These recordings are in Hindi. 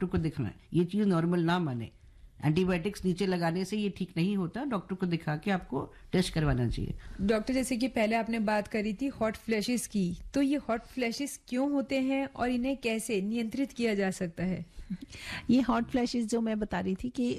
डॉक्टर को दिखाएं, ये चीज नॉर्मल ना माने। एंटीबायोटिक्स नीचे लगाने से ये ठीक नहीं होता, डॉक्टर को दिखा के आपको टेस्ट करवाना चाहिए। डॉक्टर, जैसे कि पहले आपने बात करी थी हॉट फ्लैशेस की, तो ये हॉट फ्लैशेस क्यों होते हैं और इन्हें कैसे नियंत्रित किया जा सकता है? ये हॉट फ्लैशेस जो मैं बता रही थी कि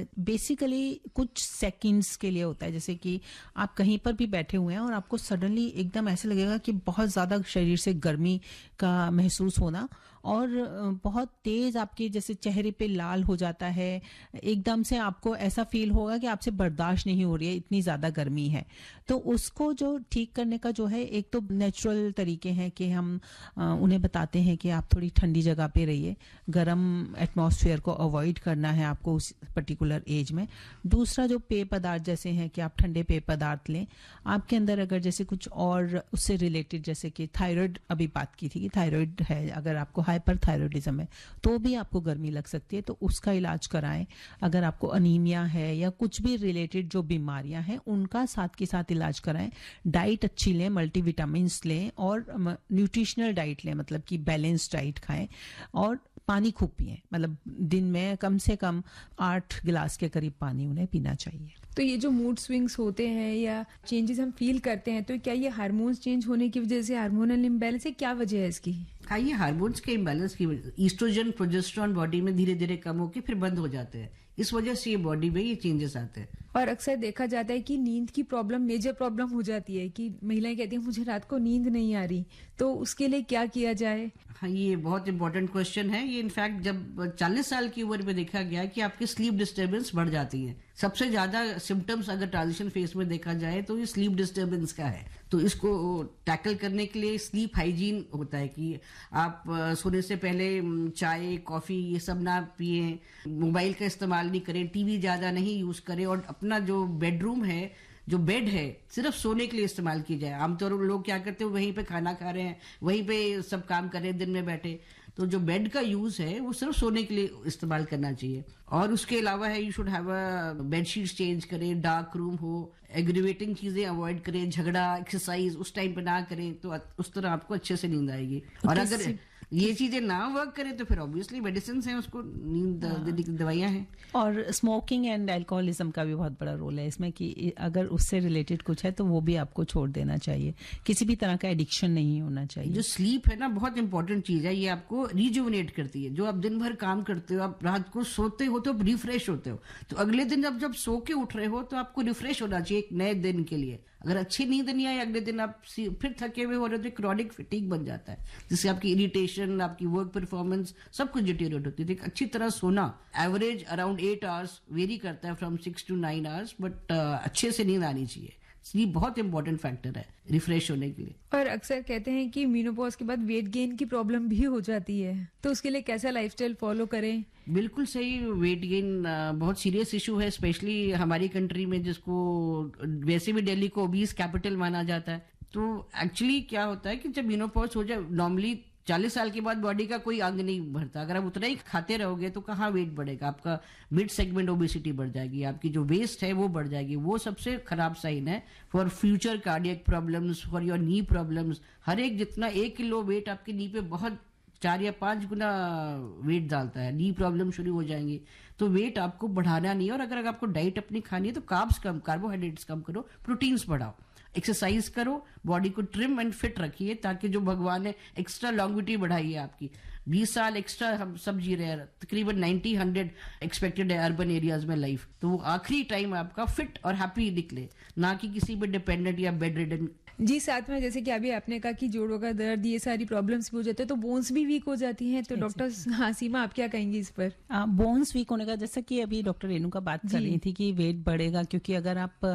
बेसिकली कुछ सेकंड्स के लिए होता है। जैसे कि आप कहीं पर भी बैठे हुए हैं और आपको सडनली एकदम ऐसे लगेगा कि बहुत ज्यादा शरीर से गर्मी का महसूस होना, और बहुत तेज आपके जैसे चेहरे पे लाल हो जाता है, एकदम से आपको ऐसा फील होगा कि आपसे बर्दाश्त नहीं हो रही है, इतनी ज्यादा गर्मी है। तो उसको जो ठीक करने का जो है, एक तो नेचुरल तरीके हैं कि हम उन्हें बताते हैं कि आप थोड़ी ठंडी जगह पे रहिए, गर्म एटमॉस्फेयर को अवॉइड करना है आपको उस पर्टिकुलर एज में। दूसरा जो पेय पदार्थ जैसे हैं कि आप ठंडे पेय पदार्थ लें। आपके अंदर अगर जैसे कुछ और उससे रिलेटेड, जैसे कि थायराइड, अभी बात की थी कि थायराइड है, अगर आपको हाइपरथायराइडिज्म है तो भी आपको गर्मी लग सकती है, तो उसका इलाज कराएं। अगर आपको अनीमिया है या कुछ भी रिलेटेड जो बीमारियां हैं उनका साथ के साथ इलाज कराएं। डाइट अच्छी लें, मल्टीविटामिन्स लें और न्यूट्रिशनल डाइट लें, मतलब कि बैलेंस डाइट खाएं, और पानी खूब पिएं। मतलब दिन में कम से कम 8 गिलास के करीब पानी उन्हें पीना चाहिए। तो ये जो मूड स्विंग्स होते हैं या चेंजेस हम फील करते हैं, तो क्या ये हार्मोन्स चेंज होने की वजह से, हार्मोनल इम्बैलेंस है, क्या वजह है इसकी? हाँ, ये हार्मोन्स के इम्बैलेंस की वजह, ईस्ट्रोजन प्रोजेस्टेरोन बॉडी में धीरे धीरे कम होकर फिर बंद हो जाते हैं, इस वजह से ये बॉडी में ये चेंजेस आते हैं। और अक्सर देखा जाता है कि नींद की प्रॉब्लम मेजर प्रॉब्लम हो जाती है, कि महिलाएं कहती हैं मुझे रात को नींद नहीं आ रही, तो उसके लिए क्या किया जाए? हाँ, ये बहुत इंपॉर्टेंट क्वेश्चन है। ये इनफैक्ट जब 40 साल की उम्र में देखा गया कि आपकी स्लीप डिस्टर्बेंस बढ़ जाती है। सबसे ज्यादा सिम्टम्स अगर ट्रांजिशन फेज में देखा जाए तो ये स्लीप डिस्टर्बेंस का है। तो इसको टैकल करने के लिए स्लीप हाइजीन होता है कि आप सोने से पहले चाय, कॉफी ये सब ना पिए, मोबाइल का इस्तेमाल नहीं करें, टीवी ज्यादा नहीं यूज करें, और अपना जो बेडरूम है, जो बेड है, सिर्फ सोने के लिए इस्तेमाल की जाए। आमतौर पर लोग क्या करते हैं, वहीं पे खाना खा रहे हैं, वहीं पे सब काम कर रहे हैं दिन में बैठे। तो जो बेड का यूज है वो सिर्फ सोने के लिए इस्तेमाल करना चाहिए। और उसके अलावा है, you should have a bedsheet change करें, डार्क रूम हो, एग्रीवेटिंग चीजें अवॉइड करें, झगड़ा, एक्सरसाइज उस टाइम पे ना करें, तो उस तरह आपको अच्छे से नींद आएगी। और अगर ये चीजें ना वर्क करें तो फिर ऑब्वियसली मेडिसिन हैं, उसको नींद देने की दवाइयां हैं। और स्मोकिंग एंड अल्कोहलिज्म का भी बहुत बड़ा रोल है इसमें, कि अगर उससे रिलेटेड कुछ है तो वो भी आपको छोड़ देना चाहिए। किसी भी तरह का एडिक्शन नहीं होना चाहिए। जो स्लीप है ना, बहुत इंपॉर्टेंट चीज है, ये आपको रिजुविनेट करती है। जो आप दिन भर काम करते हो, आप रात को सोते हो तो आप रिफ्रेश होते हो, तो अगले दिन जब सो के उठ रहे हो तो आपको रिफ्रेश होना चाहिए एक नए दिन के लिए। अगर अच्छी नींद नहीं आई, अगले दिन आप फिर थके हुए हो रहे हो तो क्रॉनिक फिटीग बन जाता है, जिससे आपकी इरिटेशन, आपकी वर्क परफॉर्मेंस सब कुछ डिटेरियोरेट होती है। तो अच्छी तरह सोना, एवरेज अराउंड 8 आवर्स, वेरी करता है फ्रॉम 6 to 9 आवर्स, बट अच्छे से नींद आनी चाहिए। ये बहुत इंपॉर्टेंट फैक्टर है रिफ्रेश होने के लिए। और अक्सर कहते हैं कि मेनोपॉज के बाद वेट गेन की प्रॉब्लम भी हो जाती है, तो उसके लिए कैसा लाइफस्टाइल फॉलो करें? बिल्कुल सही, वेट गेन बहुत सीरियस इशू है, स्पेशली हमारी कंट्री में, जिसको वैसे भी दिल्ली को ओबीस कैपिटल माना जाता है। तो एक्चुअली क्या होता है कि जब मेनोपॉज हो जाए, नॉर्मली 40 साल के बाद बॉडी का कोई अंग नहीं बढ़ता। अगर आप उतना ही खाते रहोगे तो कहाँ वेट बढ़ेगा, आपका मिड सेगमेंट ओबेसिटी बढ़ जाएगी, आपकी जो वेस्ट है वो बढ़ जाएगी। वो सबसे खराब साइन है for future cardiac problems, for your knee problems. हर एक जितना 1 किलो वेट आपकी नी पे बहुत 4 या 5 गुना वेट डालता है, नी प्रॉब्लम शुरू हो जाएंगी। तो वेट आपको बढ़ाना नहीं है, और अगर आपको डाइट अपनी खानी है तो कार्ब्स कम, कार्बोहाइड्रेट्स कम करो, प्रोटीन्स बढ़ाओ, एक्सरसाइज करो, बॉडी को ट्रिम एंड फिट रखिए, ताकि जो भगवान ने एक्स्ट्रा लॉन्गिविटी बढ़ाई है आपकी, 20 साल एक्स्ट्रा हम सब जी रहे हैं, तकरीबन 90-100 एक्सपेक्टेड है अर्बन एरियाज में लाइफ, तो वो आखिरी टाइम आपका फिट और हैप्पी निकले, ना कि किसी पे डिपेंडेंट या बेड रिडन। जी, साथ में जैसे कि अभी आपने कहा कि जोड़ों का दर्द, ये सारी प्रॉब्लम्स भी हो जाते हैं, तो बोन्स भी वीक हो जाती हैं, तो डॉक्टर सीमा आप क्या कहेंगी इस पर? बोन्स वीक होने का, जैसा कि अभी डॉक्टर रेणु का बात कर रही थी कि वेट बढ़ेगा, क्योंकि अगर आप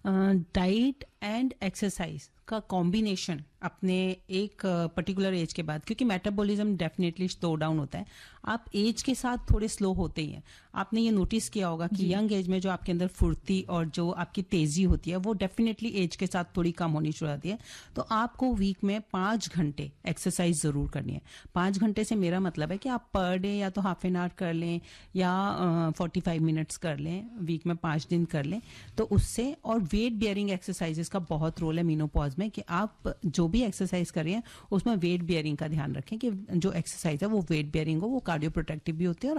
डाइट एंड एक्सरसाइज का कॉम्बिनेशन अपने एक पर्टिकुलर एज के बाद, क्योंकि मेटाबॉलिज्म डेफिनेटली स्लो डाउन होता है, आप एज के साथ थोड़े स्लो होते ही हैं। आपने ये नोटिस किया होगा कि यंग एज में जो आपके अंदर फुर्ती और जो आपकी तेजी होती है वो डेफिनेटली एज के साथ थोड़ी कम होनी शुरू होती है। तो आपको वीक में 5 घंटे एक्सरसाइज जरूर करनी है। 5 घंटे से मेरा मतलब है कि आप पर डे या तो हाफ एन आवर कर लें या 45 मिनट्स कर लें, वीक में 5 दिन कर लें, तो उससे। और वेट बियरिंग एक्सरसाइजेस का बहुत रोल है मेनोपॉज में, कि आप जो भी एक्सरसाइज कर रहे हैं उसमें वेट बियरिंग का ध्यान रखें, कि जो एक्सरसाइज है वो वेट बियरिंग हो, वो कार्डियो प्रोटेक्टिव भी होती है और